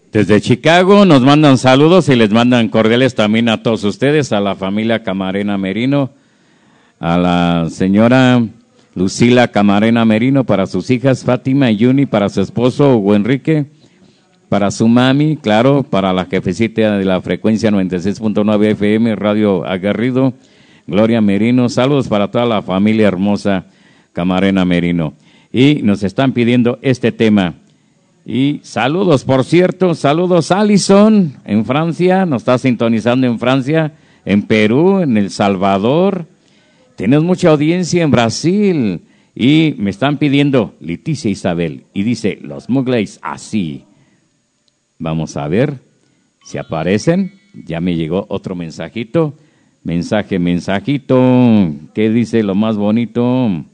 Desde Chicago nos mandan saludos y les mandan cordiales también a todos ustedes, a la familia Camarena Merino, a la señora Lucila Camarena Merino, para sus hijas Fátima y Yuni, para su esposo Hugo Enrique, para su mami, claro, para la jefecita de la frecuencia 96.9 FM, Radio Aguerrido, Gloria Merino. Saludos para toda la familia hermosa Camarena Merino. Y nos están pidiendo este tema. Y saludos, por cierto, saludos Alison en Francia, nos está sintonizando en Francia, en Perú, en El Salvador. Tenemos mucha audiencia en Brasil y me están pidiendo Leticia Isabel y dice los Mugleys así. Vamos a ver si aparecen. Ya me llegó otro mensajito. Mensajito. ¿Qué dice lo más bonito?